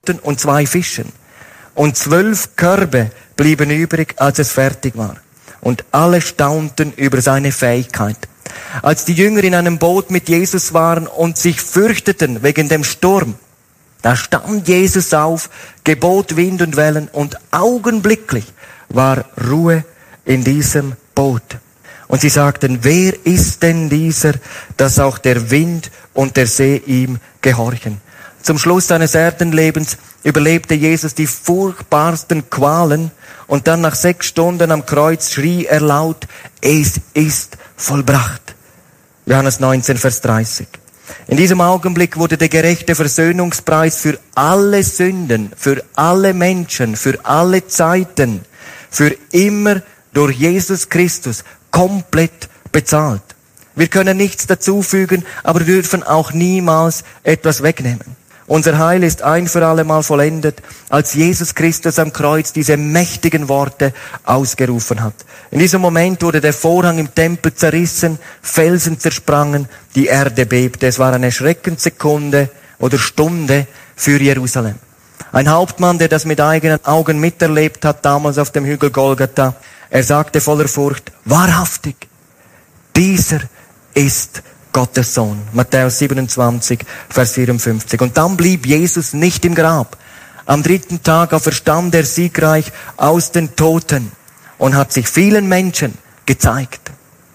Broten und 2 Fischen. Und 12 Körbe blieben übrig, als es fertig war. Und alle staunten über seine Fähigkeit. Als die Jünger in einem Boot mit Jesus waren und sich fürchteten wegen dem Sturm, da stand Jesus auf, gebot Wind und Wellen und augenblicklich war Ruhe in diesem Boot. Und sie sagten, wer ist denn dieser, dass auch der Wind und der See ihm gehorchen? Zum Schluss seines Erdenlebens überlebte Jesus die furchtbarsten Qualen und dann nach 6 Stunden am Kreuz schrie er laut, es ist vollbracht. Johannes 19, Vers 30. In diesem Augenblick wurde der gerechte Versöhnungspreis für alle Sünden, für alle Menschen, für alle Zeiten, für immer durch Jesus Christus komplett bezahlt. Wir können nichts dazufügen, aber dürfen auch niemals etwas wegnehmen. Unser Heil ist ein für alle Mal vollendet, als Jesus Christus am Kreuz diese mächtigen Worte ausgerufen hat. In diesem Moment wurde der Vorhang im Tempel zerrissen, Felsen zersprangen, die Erde bebte. Es war eine Schreckenssekunde oder Stunde für Jerusalem. Ein Hauptmann, der das mit eigenen Augen miterlebt hat, damals auf dem Hügel Golgatha, er sagte voller Furcht, wahrhaftig, dieser ist Gottes Sohn. Matthäus 27, Vers 54. Und dann blieb Jesus nicht im Grab. Am 3. Tag auferstand er siegreich aus den Toten und hat sich vielen Menschen gezeigt.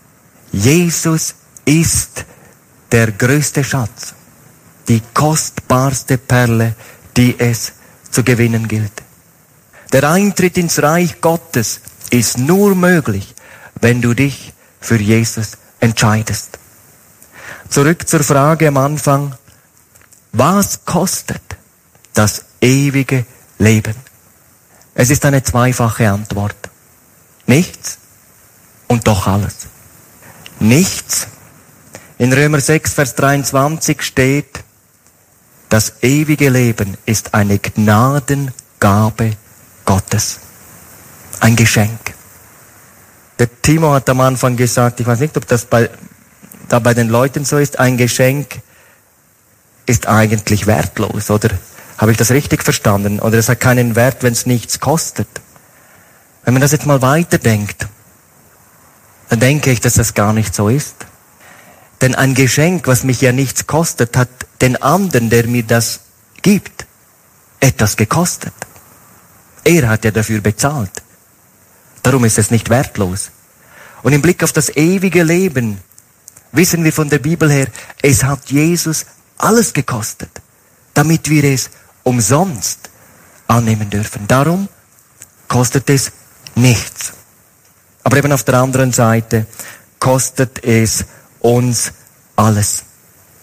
Jesus ist der größte Schatz, die kostbarste Perle, die es zu gewinnen gilt. Der Eintritt ins Reich Gottes ist nur möglich, wenn du dich für Jesus entscheidest. Zurück zur Frage am Anfang. Was kostet das ewige Leben? Es ist eine zweifache Antwort. Nichts und doch alles. Nichts. In Römer 6, Vers 23 steht, das ewige Leben ist eine Gnadengabe Gottes. Ein Geschenk. Der Timo hat am Anfang gesagt, ich weiß nicht, ob das bei den Leuten so ist, ein Geschenk ist eigentlich wertlos, oder? Habe ich das richtig verstanden? Oder es hat keinen Wert, wenn es nichts kostet. Wenn man das jetzt mal weiterdenkt, dann denke ich, dass das gar nicht so ist. Denn ein Geschenk, was mich ja nichts kostet, hat den anderen, der mir das gibt, etwas gekostet. Er hat ja dafür bezahlt. Darum ist es nicht wertlos. Und im Blick auf das ewige Leben wissen wir von der Bibel her, es hat Jesus alles gekostet, damit wir es umsonst annehmen dürfen. Darum kostet es nichts. Aber eben auf der anderen Seite kostet es uns alles.